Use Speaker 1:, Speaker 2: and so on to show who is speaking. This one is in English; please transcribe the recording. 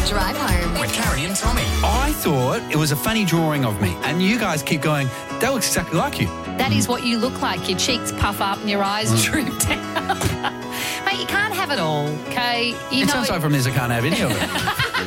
Speaker 1: Drive home
Speaker 2: With Carrie and Tommy.
Speaker 3: I thought it was a funny drawing of me, and you guys keep going, that looks exactly like you.
Speaker 4: That is what you look like. Your cheeks puff up and your eyes droop down. Mate, you can't have it all, okay?
Speaker 3: It sounds like from this I can't have any of it.